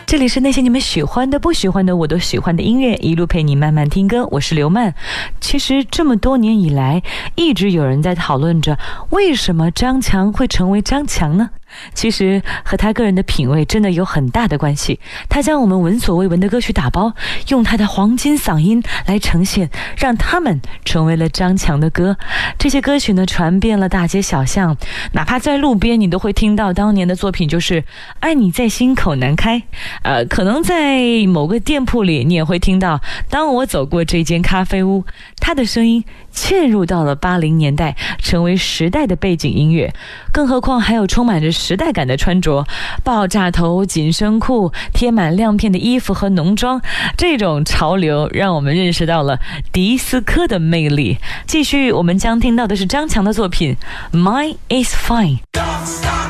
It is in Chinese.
这里是那些你们喜欢的不喜欢的我都喜欢的音乐，一路陪你慢慢听歌，我是刘曼。其实这么多年以来，一直有人在讨论着为什么张强会成为张强呢？其实和他个人的品味真的有很大的关系。他将我们闻所未闻的歌曲打包，用他的黄金嗓音来呈现，让他们成为了张强的歌。这些歌曲呢，传遍了大街小巷，哪怕在路边你都会听到当年的作品，就是爱你在心口难开。可能在某个店铺里你也会听到当我走过这间咖啡屋，他的声音嵌入到了80年代，成为时代的背景音乐。更何况还有充满着时代感的穿着，爆炸头、紧身裤、贴满亮片的衣服和浓妆，这种潮流让我们认识到了迪斯科的魅力。继续我们将听到的是张强的作品 Mine is Fine。